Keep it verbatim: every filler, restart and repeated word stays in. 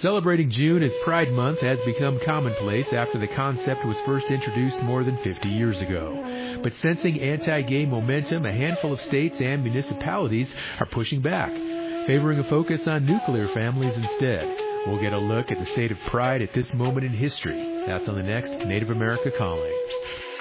Celebrating June as Pride Month has become commonplace after the concept was first introduced more than fifty years ago. But sensing anti-gay momentum, a handful of states and municipalities are pushing back, favoring a focus on nuclear families instead. We'll get a look at the state of pride at this moment in history. That's on the next Native America Calling.